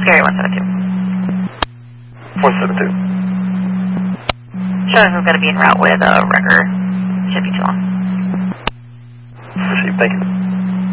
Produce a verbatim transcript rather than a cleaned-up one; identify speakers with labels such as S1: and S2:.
S1: Gary one seven two.
S2: one seven two.
S1: Showing who's going to be en route with a uh, wrecker. Should be too long.
S2: Received, thank you.